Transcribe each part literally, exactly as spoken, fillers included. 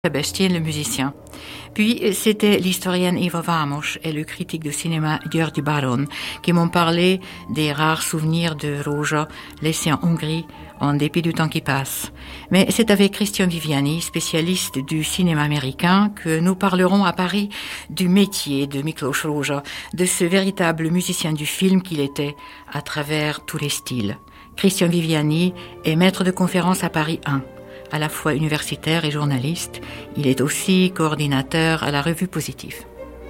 Sebastian le musicien. Puis c'était l'historienne Eva Vamos et le critique de cinéma György Baron qui m'ont parlé des rares souvenirs de Rózsa laissés en Hongrie en dépit du temps qui passe. Mais c'est avec Christian Viviani, spécialiste du cinéma américain, que nous parlerons à Paris du métier de Miklós Rózsa, de ce véritable musicien du film qu'il était à travers tous les styles. Christian Viviani est maître de conférences à Paris un. À la fois universitaire et journaliste, il est aussi coordinateur à la revue Positif.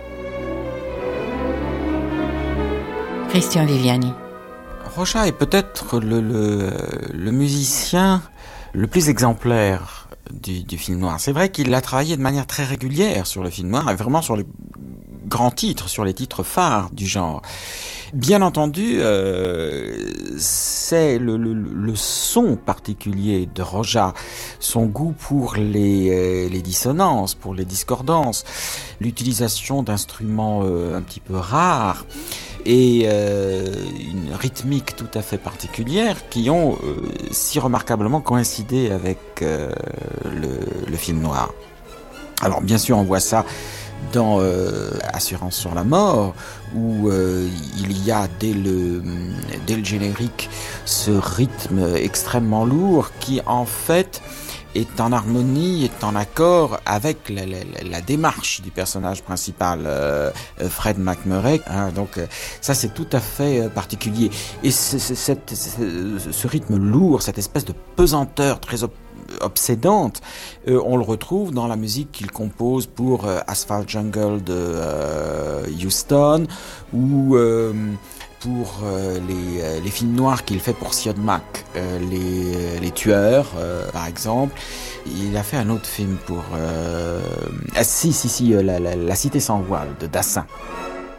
Christian Viviani. Rózsa est peut-être le, le, le musicien le plus exemplaire du, du film noir. C'est vrai qu'il a travaillé de manière très régulière sur le film noir et vraiment sur les grands titres, sur les titres phares du genre. Bien entendu, euh, c'est le, le, le son particulier de Rózsa, son goût pour les, euh, les dissonances, pour les discordances, l'utilisation d'instruments euh, un petit peu rares et euh, une rythmique tout à fait particulière qui ont euh, si remarquablement coïncidé avec euh, le, le film noir. Alors bien sûr, on voit ça dans euh, Assurance sur la mort, où euh, il y a dès le, dès le générique ce rythme extrêmement lourd qui en fait est en harmonie, est en accord avec la, la, la démarche du personnage principal, euh, Fred MacMurray. Hein, donc ça c'est tout à fait particulier. Et ce, ce, cette, ce, ce rythme lourd, cette espèce de pesanteur très op- obsédante, euh, on le retrouve dans la musique qu'il compose pour euh, Asphalt Jungle de euh, Houston ou euh, pour euh, les, les films noirs qu'il fait pour Siod Mac, euh, les, les tueurs euh, par exemple. Il a fait un autre film pour euh, ah, si si si la, la, la Cité sans voile de Dassin.